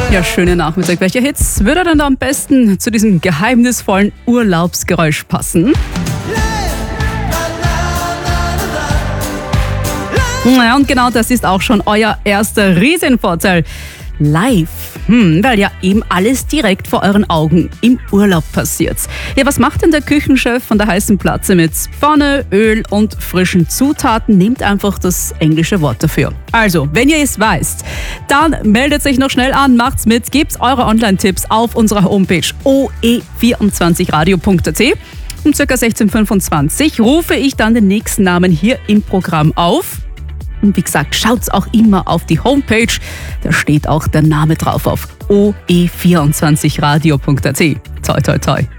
Ja, schönen Nachmittag. Welcher Hits würde denn da am besten zu diesem geheimnisvollen Urlaubsgeräusch passen? Naja, und genau das ist auch schon euer erster Riesenvorteil. Live, weil ja eben alles direkt vor euren Augen im Urlaub passiert. Ja, was macht denn der Küchenchef von der heißen Platze mit Pfanne, Öl und frischen Zutaten? Nehmt einfach das englische Wort dafür. Also, wenn ihr es weißt, dann meldet sich noch schnell an, macht's mit, gebt eure Online-Tipps auf unserer Homepage oe24radio.at. Um ca. 16.25 Uhr rufe ich dann den nächsten Namen hier im Programm auf. Und wie gesagt, schaut's auch immer auf die Homepage. Da steht auch der Name drauf auf oe24radio.at. Toi, toi, toi.